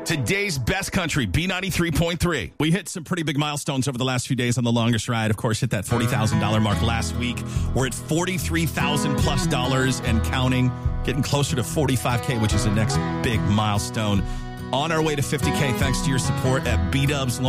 Today's best country, B93.3. We hit some pretty big milestones over the last few days on the longest ride. Of course, hit that $40,000 mark last week. We're at $43,000 plus and counting, getting closer to $45K, which is the next big milestone. On our way to $50K, thanks to your support at B-Dubs.